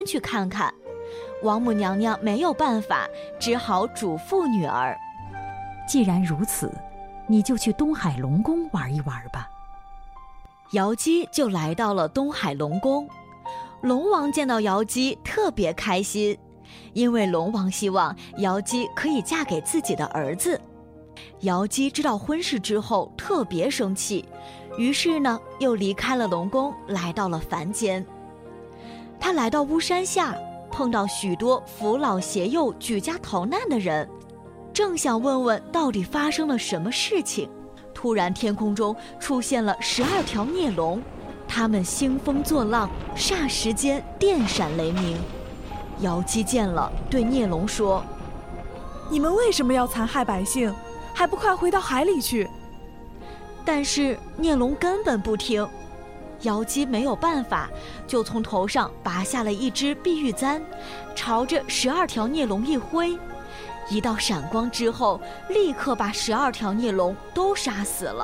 去看看。王母娘娘没有办法，只好嘱咐女儿： 既然如此，你就去东海龙宫玩一玩吧。 瑶姬就来到了东海龙宫。龙王见到瑶姬特别开心，因为龙王希望瑶姬可以嫁给自己的儿子。瑶姬知道婚事之后特别生气，于是呢又离开了龙宫，来到了凡间。她来到巫山下，碰到许多扶老携幼举家逃难的人，正想问问到底发生了什么事情，突然天空中出现了12条孽龙，它们兴风作浪，霎时间电闪雷鸣。瑶姬见了，对孽龙说： 你们为什么要残害百姓，还不快回到海里去？ 但是孽龙根本不听。瑶姬没有办法，就从头上拔下了一只碧玉簪，朝着12条孽龙一挥，一道闪光之后，立刻把12条孽龙都杀死了。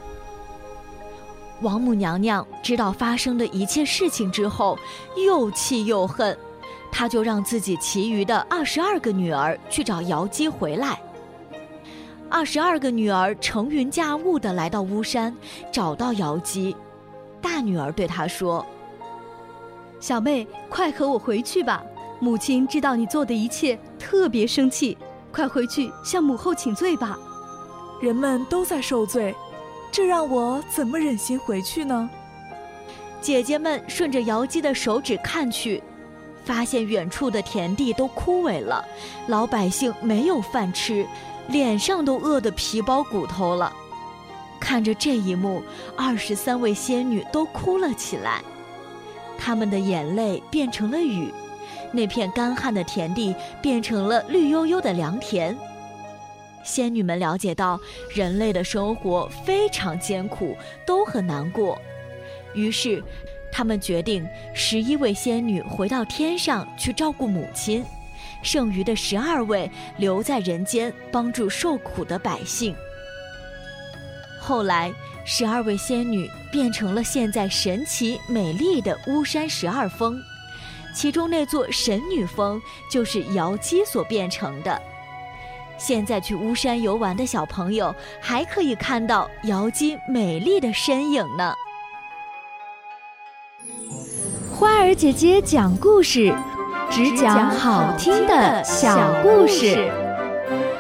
王母娘娘知道发生的一切事情之后，又气又恨，她就让自己其余的22个女儿去找瑶姬回来。22个女儿乘云驾雾地来到巫山，找到瑶姬。大女儿对她说： 小妹，快和我回去吧，母亲知道你做的一切，特别生气，快回去向母后请罪吧。 人们都在受罪，这让我怎么忍心回去呢？ 姐姐们顺着瑶姬的手指看去，发现远处的田地都枯萎了，老百姓没有饭吃，脸上都饿得皮包骨头了。看着这一幕，23位仙女都哭了起来，她们的眼泪变成了雨，那片干旱的田地变成了绿油油的良田。仙女们了解到人类的生活非常艰苦，都很难过，于是她们决定11位仙女回到天上去照顾母亲，剩余的12位留在人间帮助受苦的百姓。后来12位仙女变成了现在神奇美丽的巫山12峰，其中那座神女峰就是瑶姬所变成的。现在去巫山游玩的小朋友还可以看到瑶姬美丽的身影呢。 花儿姐姐讲故事，只讲好听的小故事。